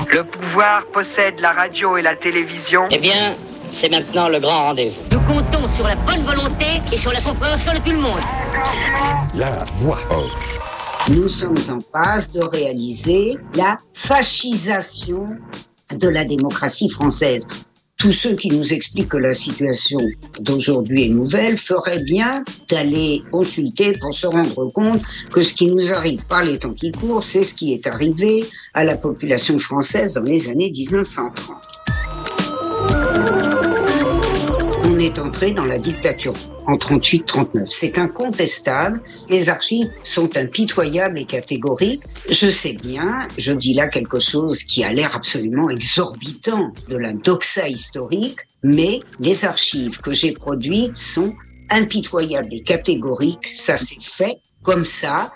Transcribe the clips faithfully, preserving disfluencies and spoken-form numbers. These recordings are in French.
Le pouvoir possède la radio et la télévision. Eh bien, c'est maintenant le grand rendez-vous. Nous comptons sur la bonne volonté et sur la compréhension de tout le monde. La voix off. Nous sommes en passe de réaliser la fascisation de la démocratie française. Tous ceux qui nous expliquent que la situation d'aujourd'hui est nouvelle feraient bien d'aller consulter pour se rendre compte que ce qui nous arrive par les temps qui courent, c'est ce qui est arrivé à la population française dans les années dix-neuf cent trente. On est entré dans la dictature en trente-huit trente-neuf. C'est incontestable. Les archives sont impitoyables et catégoriques. Je sais bien, je dis là quelque chose qui a l'air absolument exorbitant de la doxa historique, mais les archives que j'ai produites sont impitoyables et catégoriques. Ça s'est fait comme ça.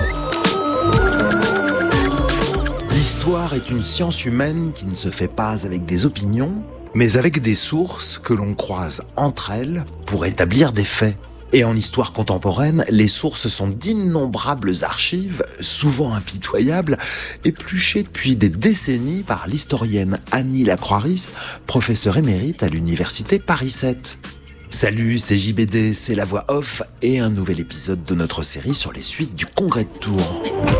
L'histoire est une science humaine qui ne se fait pas avec des opinions, mais avec des sources que l'on croise entre elles pour établir des faits. Et en histoire contemporaine, les sources sont d'innombrables archives, souvent impitoyables, épluchées depuis des décennies par l'historienne Annie Lacroix-Ris, professeure émérite à l'université Paris sept. Salut, c'est J B D, c'est la voix off et un nouvel épisode de notre série sur les suites du Congrès de Tours.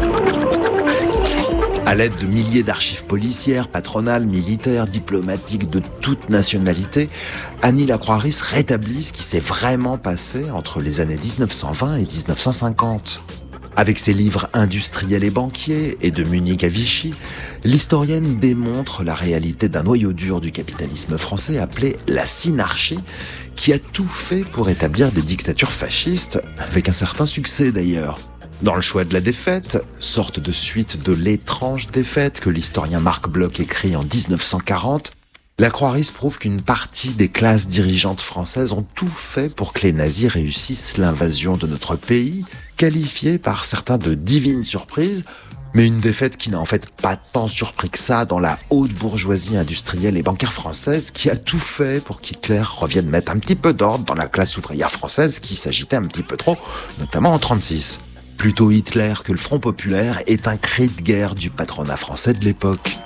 À l'aide de milliers d'archives policières, patronales, militaires, diplomatiques de toute nationalité, Annie Lacroix-Ris rétablit ce qui s'est vraiment passé entre les années dix-neuf cent vingt et dix-neuf cent cinquante. Avec ses livres Industriels et banquiers et de Munich à Vichy, l'historienne démontre la réalité d'un noyau dur du capitalisme français appelé la synarchie, qui a tout fait pour établir des dictatures fascistes, avec un certain succès d'ailleurs. Dans Le choix de la défaite, sorte de suite de l'étrange défaite que l'historien Marc Bloch écrit en dix-neuf cent quarante, Lacroix-Ris prouve qu'une partie des classes dirigeantes françaises ont tout fait pour que les nazis réussissent l'invasion de notre pays, qualifiée par certains de divine surprise, mais une défaite qui n'a en fait pas tant surpris que ça dans la haute bourgeoisie industrielle et bancaire française qui a tout fait pour qu'Hitler revienne mettre un petit peu d'ordre dans la classe ouvrière française qui s'agitait un petit peu trop, notamment en trente-six. Plutôt Hitler que le Front populaire est un cri de guerre du patronat français de l'époque.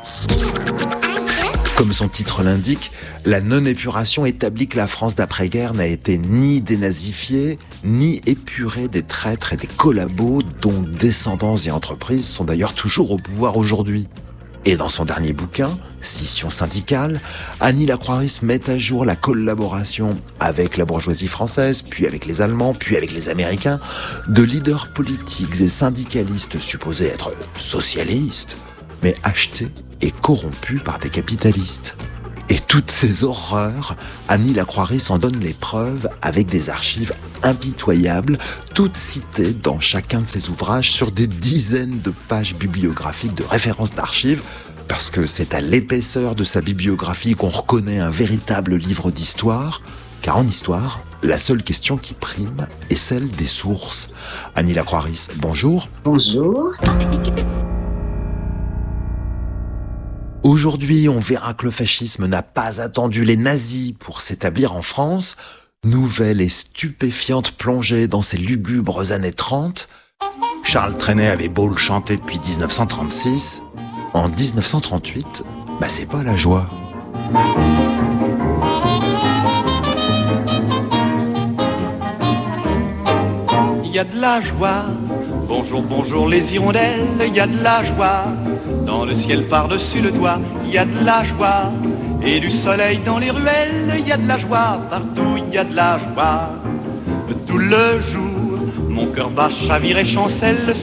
Comme son titre l'indique, la non-épuration établit que la France d'après-guerre n'a été ni dénazifiée, ni épurée des traîtres et des collabos dont descendants et entreprises sont d'ailleurs toujours au pouvoir aujourd'hui. Et dans son dernier bouquin, Scission syndicale, Annie Lacroix-Ris met à jour la collaboration avec la bourgeoisie française, puis avec les Allemands, puis avec les Américains, de leaders politiques et syndicalistes supposés être socialistes, mais achetés et corrompus par des capitalistes. Et toutes ces horreurs, Annie Lacroix-Ris en donne les preuves avec des archives impitoyables, toutes citées dans chacun de ses ouvrages sur des dizaines de pages bibliographiques de références d'archives, parce que c'est à l'épaisseur de sa bibliographie qu'on reconnaît un véritable livre d'histoire, car en histoire, la seule question qui prime est celle des sources. Annie Lacroix-Ris, bonjour. Bonjour. Aujourd'hui, on verra que le fascisme n'a pas attendu les nazis pour s'établir en France. Nouvelle et stupéfiante plongée dans ces lugubres années trente. Charles Trenet avait beau le chanter depuis dix-neuf cent trente-six. En dix-neuf cent trente-huit, bah c'est pas la joie. Il y a de la joie. Bonjour, bonjour les hirondelles, il y a de la joie. Dans le ciel par-dessus le toit, il y a de la joie. Et du soleil dans les ruelles, il y a de la joie. Partout, il y a de la joie. Tout le jour, mon cœur bat, chavire et chancelle.